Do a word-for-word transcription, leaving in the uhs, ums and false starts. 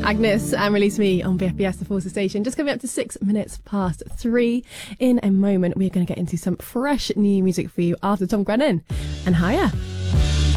Agnes and Release Me on B F B S, the Forces Station. Just coming up to six minutes past three. In a moment, we're going to get into some fresh new music for you after Tom Grennan and Higher.